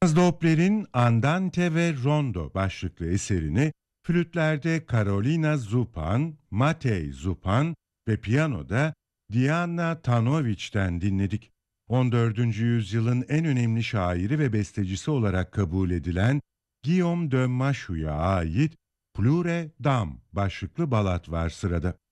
Doppler'in Andante ve Rondo başlıklı eserini flütlerde Karolina Zupan, Matej Zupan ve piyanoda Diana Tanoviç'ten dinledik. 14. yüzyılın en önemli şairi ve bestecisi olarak kabul edilen Guillaume de Machu'ya ait Pleure Dame başlıklı balat var sırada.